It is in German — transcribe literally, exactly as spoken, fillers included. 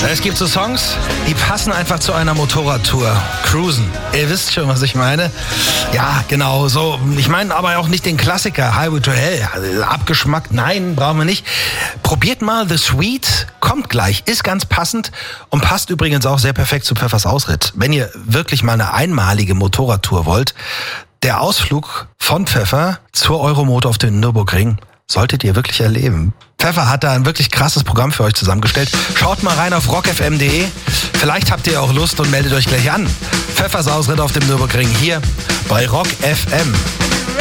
Es gibt so Songs, die passen einfach zu einer Motorradtour. Cruisen. Ihr wisst schon, was ich meine. Ja, genau so. Ich meine aber auch nicht den Klassiker Highway to Hell. Abgeschmackt, nein, brauchen wir nicht. Probiert mal The Sweet. Kommt gleich. Ist ganz passend und passt übrigens auch sehr perfekt zu Pfeffers Ausritt. Wenn ihr wirklich mal eine einmalige Motorradtour wollt, der Ausflug von Pfeffer zur Euromotor auf den Nürburgring solltet ihr wirklich erleben. Pfeffer hat da ein wirklich krasses Programm für euch zusammengestellt. Schaut mal rein auf rock f m punkt d e. Vielleicht habt ihr auch Lust und meldet euch gleich an. Pfeffers Ausritt auf dem Nürburgring hier bei Rock F M.